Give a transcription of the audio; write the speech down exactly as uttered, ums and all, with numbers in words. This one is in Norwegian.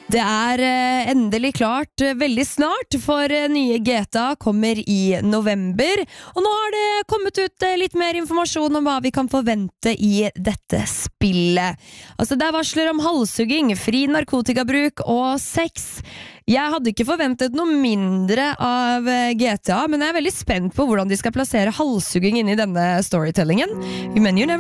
Det er eh, endelig klart eh, veldig snart, for eh, nye G T A kommer i november. Og nå har det kommet ut eh, litt mer informasjon om hva vi kan forvente i dette spillet. Altså, det er varsler om halshugging, fri narkotikabruk og sex. Jeg hadde ikke forventet noe mindre av eh, G T A, men jeg er veldig spent på hvordan de skal plassere halshugging inn i denne storytellingen. Men you never